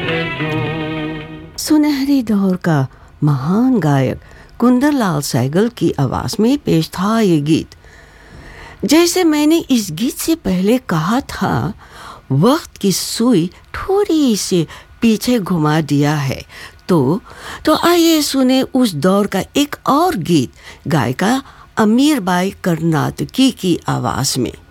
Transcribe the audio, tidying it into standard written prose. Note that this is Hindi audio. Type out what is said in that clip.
सुनहरी दौर का महान गायक कुंदनलाल सहगल की आवाज में पेश था ये गीत। जैसे मैंने इस गीत से पहले कहा था, वक्त की सुई थोड़ी सी पीछे घुमा दिया है। तो आइए सुने उस दौर का एक और गीत गायिका अमीर बाई कर्नाटकी की आवाज में।